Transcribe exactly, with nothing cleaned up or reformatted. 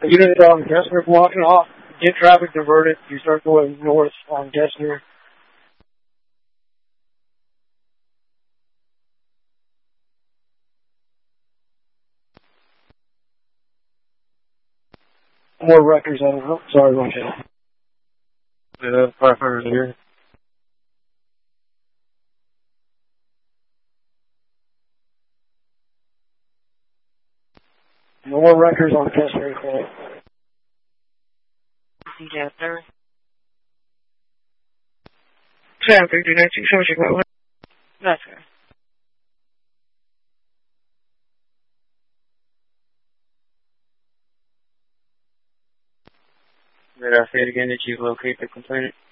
Unit on Gessner blocking off. Get traffic diverted. You start going north on Gessner. More wreckers on. Oh, sorry, one second. The firefighters are here. More wreckers on Gessner. Gessner. Sam, fifty nineteen, so much about what? That's good. Did I say it again? Did you locate the complainant?